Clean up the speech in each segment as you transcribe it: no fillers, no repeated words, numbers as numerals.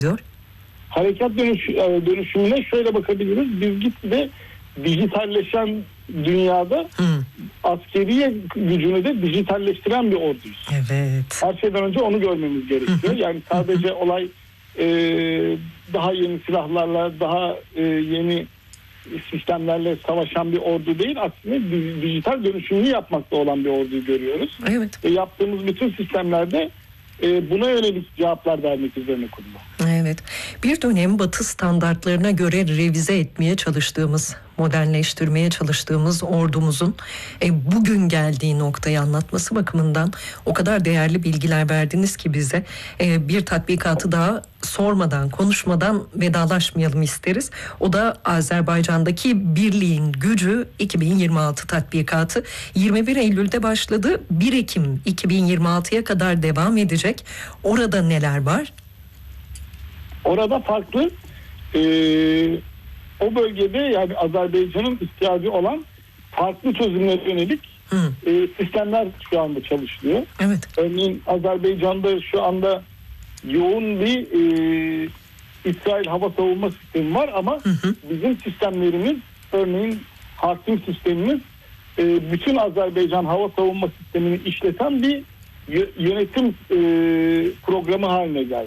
diyor? Harekat dönüşümüne şöyle bakabiliriz. Biz gitgide dijitalleşen dünyada askeriye gücünü de dijitalleştiren bir orduyuz. Evet. Her şeyden önce onu görmemiz gerekiyor. Yani sadece olay daha yeni silahlarla, daha yeni sistemlerle savaşan bir ordu değil. Aslında dijital dönüşümünü yapmakta olan bir orduyu görüyoruz. Evet. Yaptığımız bütün sistemlerde buna yönelik cevaplar vermek üzerine kurulu. Evet. Bir dönem Batı standartlarına göre revize etmeye çalıştığımız, modernleştirmeye çalıştığımız ordumuzun bugün geldiği noktayı anlatması bakımından o kadar değerli bilgiler verdiniz ki bize. Bir tatbikatı daha sormadan, konuşmadan vedalaşmayalım isteriz. O da Azerbaycan'daki Birliğin Gücü 2026 tatbikatı. 21 Eylül'de başladı. 1 Ekim 2026'ya kadar devam edecek. Orada neler var? Orada farklı o bölgede, yani Azerbaycan'ın ihtiyacı olan farklı çözümlere yönelik sistemler şu anda çalışılıyor. Evet. Örneğin Azerbaycan'da şu anda yoğun bir İsrail hava savunma sistemi var ama bizim sistemlerimiz, örneğin Hakim sistemimiz bütün Azerbaycan hava savunma sistemini işleten bir yönetim programı haline geldi.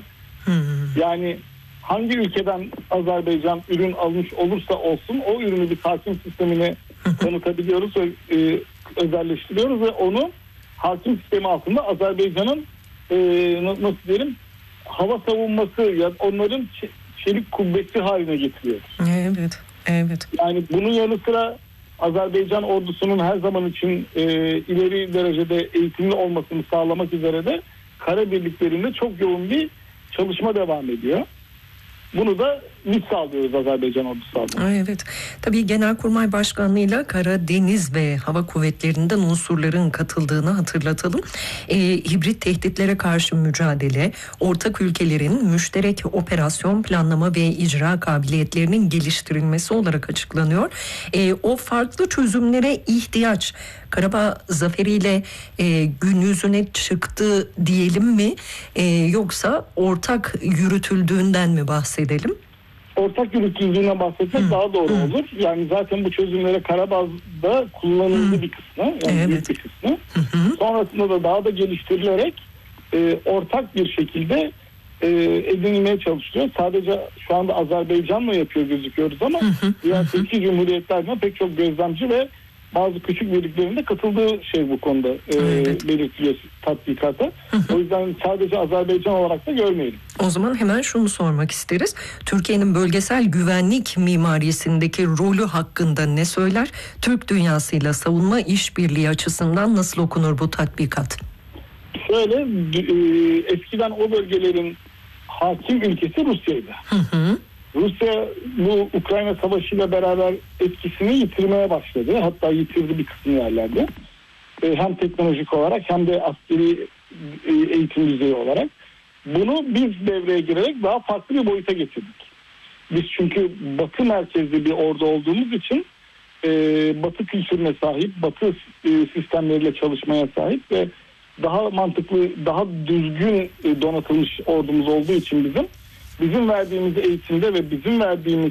Yani hangi ülkeden Azerbaycan ürün almış olursa olsun o ürünü bir Hakim sistemine tanıtabiliyoruz, özelleştiriyoruz ve onu Hakim sistemi altında Azerbaycan'ın nasıl diyelim hava savunması ya onların çelik kubbesi haline getiriyoruz. Evet, evet. Yani bunun yanı sıra Azerbaycan ordusunun her zaman için ileri derecede eğitimli olmasını sağlamak üzere de kara birliklerinde çok yoğun bir çalışma devam ediyor. Bunu da biz sağlıyoruz, Azerbaycan ordusu sağlıyor. Evet. Tabii Genelkurmay Başkanlığı'yla Kara, Deniz ve Hava Kuvvetleri'nden unsurların katıldığını hatırlatalım. Hibrit tehditlere karşı mücadele, ortak ülkelerin müşterek operasyon planlama ve icra kabiliyetlerinin geliştirilmesi olarak açıklanıyor. O farklı çözümlere ihtiyaç Karabağ zaferiyle gün yüzüne çıktı diyelim mi? Yoksa ortak yürütüldüğünden mi bahsedelim? Ortak yürütüldüğünden bahsetmek daha doğru olur. Yani zaten bu çözümlere Karabağ'da kullanıldı bir kısmı. Yani büyük bir kısmı. Sonrasında da daha da geliştirilerek ortak bir şekilde edinilmeye çalışılıyor. Sadece şu anda Azerbaycan'la yapıyor gözüküyoruz ama diğer Türkiye Cumhuriyetlerden pek çok gözlemci ve bazı küçük birliklerin de katıldığı şey bu konuda belirtiliyor tatbikata. O yüzden sadece Azerbaycan olarak da görmeyelim. O zaman hemen şunu sormak isteriz. Türkiye'nin bölgesel güvenlik mimarisindeki rolü hakkında ne söyler? Türk dünyasıyla savunma işbirliği açısından nasıl okunur bu tatbikat? Şöyle, eskiden o bölgelerin hakim ülkesi Rusya'ydı. Rusya bu Ukrayna Savaşı'yla beraber etkisini yitirmeye başladı. Hatta yitirdi bir kısım yerlerde. Hem teknolojik olarak hem de askeri eğitim düzeyi olarak. Bunu biz devreye girerek daha farklı bir boyuta getirdik. Biz çünkü Batı merkezli bir ordu olduğumuz için Batı kültürüne sahip, Batı sistemleriyle çalışmaya sahip ve daha mantıklı, daha düzgün donatılmış ordumuz olduğu için bizim verdiğimiz eğitimde ve bizim verdiğimiz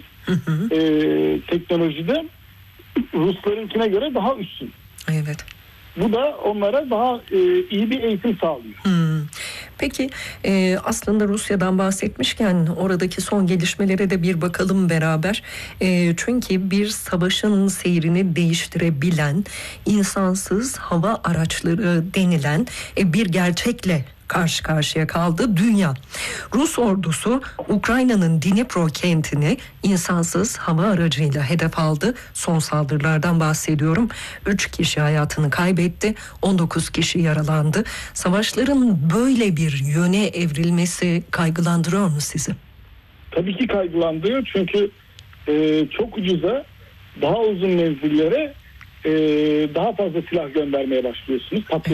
teknolojide Ruslarınkine göre daha üstün. Evet. Bu da onlara daha iyi bir eğitim sağlıyor. Peki aslında Rusya'dan bahsetmişken oradaki son gelişmelere de bir bakalım beraber. Çünkü bir savaşın seyrini değiştirebilen insansız hava araçları denilen bir gerçekle karşı karşıya kaldı dünya. Rus ordusu Ukrayna'nın Dnipro kentini insansız hava aracıyla hedef aldı. Son saldırılardan bahsediyorum. 3 kişi hayatını kaybetti, 19 kişi yaralandı. Savaşların böyle bir yöne evrilmesi kaygılandırıyor mu sizi? Tabii ki kaygılandırıyor çünkü çok ucuza, daha uzun menzillere daha fazla silah göndermeye başlıyorsunuz.